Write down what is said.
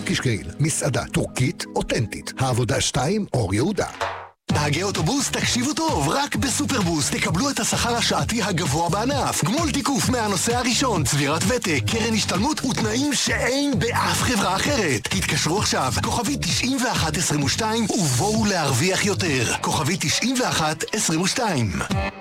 קישקייל, מסעדה טורקית אותנטית. העבודה 2, אור יהודה. נהגי אוטובוס, תקשיבו טוב, רק בסופרבוס תקבלו את השכר השעתי הגבוה בענף, גמול תיקוף מהנושא הראשון, צבירת ותק, קרן השתלמות ותנאים שאין באף חברה אחרת. התקשרו עכשיו, כוכבי 9122 ובואו להרוויח יותר. כוכבי 9122.